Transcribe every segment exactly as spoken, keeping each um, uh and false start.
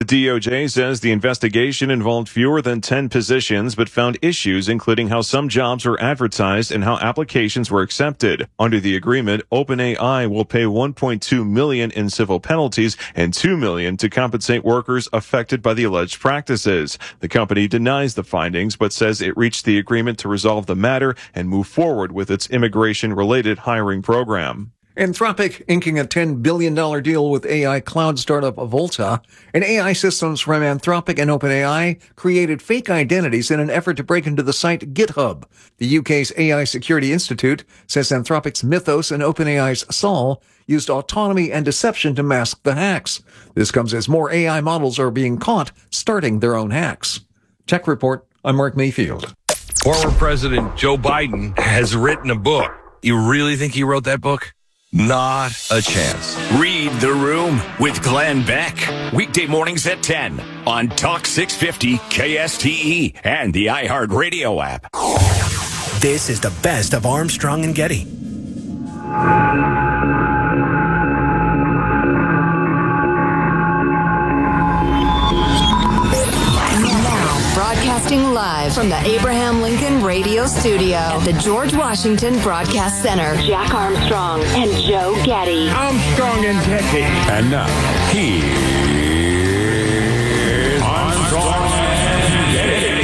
D O J says the investigation involved fewer than ten positions, but found issues including how some jobs were advertised and how applications were accepted. Under the agreement, OpenAI will pay one point two million dollars in civil penalties and two million dollars to compensate workers affected by the alleged practices. The company denies the findings, but says it reached the agreement to resolve the matter and move forward with its immigration-related hiring program. Anthropic inking a ten billion dollars deal with A I cloud startup Volta, and A I systems from Anthropic and OpenAI created fake identities in an effort to break into the site GitHub. The U K's A I Security Institute says Anthropic's Mythos and OpenAI's Sol used autonomy and deception to mask the hacks. This comes as more A I models are being caught starting their own hacks. Tech Report, I'm Mark Mayfield. Former President Joe Biden has written a book. You really think he wrote that book? Not a chance. Read the Room with Glenn Beck. Weekday mornings at ten on Talk six fifty K S T E and the iHeartRadio app. This is the best of Armstrong and Getty. Broadcasting live from the Abraham Lincoln Radio Studio at the George Washington Broadcast Center. Jack Armstrong and Joe Getty. Armstrong and Getty. And now, here's Armstrong and Getty.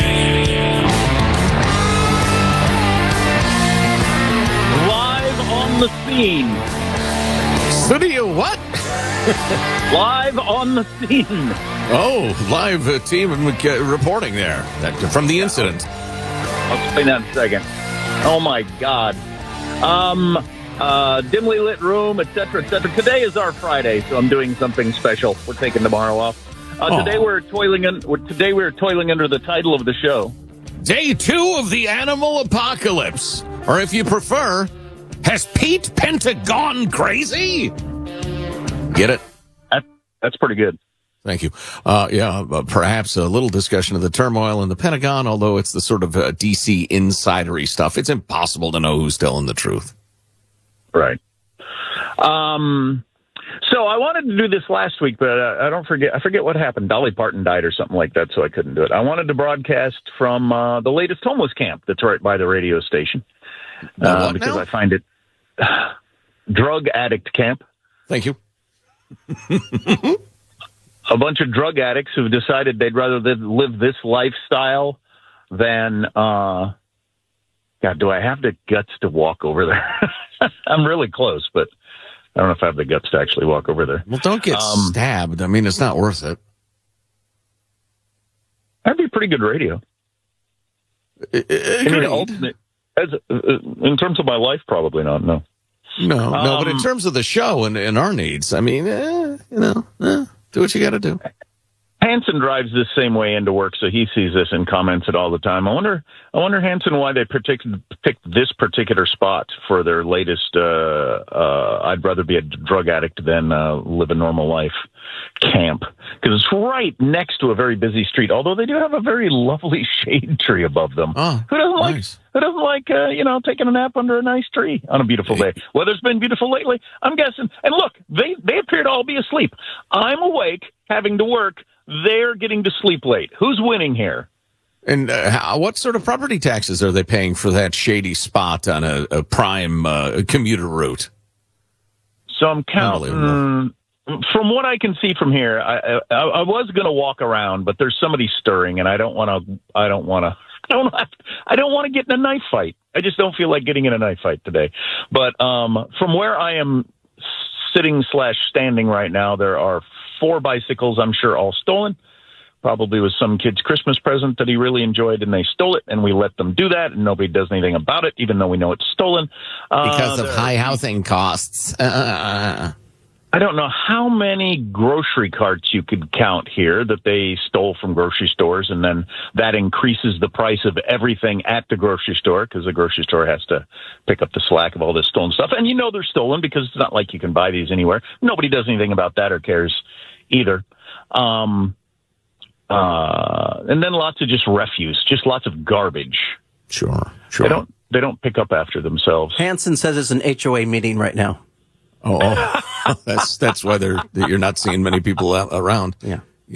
Live on the scene. Studio what? Live on the scene. Oh, live uh, team uh, reporting there that, from the incident. I'll explain that in a second. Oh, my God. Um, uh, dimly lit room, et cetera, et cetera. Today is our Friday, so I'm doing something special. We're taking tomorrow off. Uh, today we're toiling in, today we're toiling under the title of the show. Day two of the animal apocalypse. Or if you prefer, has Pete Pentagon crazy? Get it? That, that's pretty good. Thank you. Uh, yeah, uh, perhaps a little discussion of the turmoil in the Pentagon, although it's the sort of uh, D C insidery stuff. It's impossible to know who's telling the truth. Right. Um, so I wanted to do this last week, but uh, I don't forget. I forget what happened. Dolly Parton died or something like that, so I couldn't do it. I wanted to broadcast from uh, the latest homeless camp that's right by the radio station uh, because now? I find it uh, drug addict camp. Thank you. A bunch of drug addicts who've decided they'd rather live this lifestyle than, uh, God, do I have the guts to walk over there? I'm really close, but I don't know if I have the guts to actually walk over there. Well, don't get um, stabbed. I mean, it's not worth it. That'd be pretty good radio. In, ultimate, as, uh, in terms of my life, probably not, no. No, no, um, but in terms of the show and, and our needs, I mean, eh, you know, eh. Do what you got to do. Hanson drives this same way into work, so he sees this and comments it all the time. I wonder, I wonder, Hanson, why they picked this particular spot for their latest. Uh, uh, I'd rather be a drug addict than uh, live a normal life camp, because it's right next to a very busy street. Although they do have a very lovely shade tree above them. Oh, who doesn't nice. like? Who doesn't like? Uh, you know, taking a nap under a nice tree on a beautiful day. Weather's been beautiful lately, I'm guessing. And look, they they appear to all be asleep. I'm awake, having to work. They're getting to sleep late. Who's winning here? And uh, how, what sort of property taxes are they paying for that shady spot on a, a prime uh, commuter route? So I'm counting. From what I can see from here, I I, I was going to walk around, but there's somebody stirring, and I don't want to. I don't want to. I don't. I don't want to get in a knife fight. I just don't feel like getting in a knife fight today. But um, from where I am sitting slash standing right now, there are four bicycles. I'm sure all stolen. Probably was some kid's Christmas present that he really enjoyed, and they stole it, and we let them do that, and nobody does anything about it, even though we know it's stolen. Because uh, of high housing costs. Uh, I don't know how many grocery carts you could count here that they stole from grocery stores, and then that increases the price of everything at the grocery store, because the grocery store has to pick up the slack of all this stolen stuff. And you know they're stolen because it's not like you can buy these anywhere. Nobody does anything about that or cares either. Um... Uh, and then lots of just refuse, just lots of garbage. Sure, sure. They don't, they don't pick up after themselves. Hanson says it's an H O A meeting right now. Oh, oh. that's that's why they're, you're not seeing many people out, around. Yeah.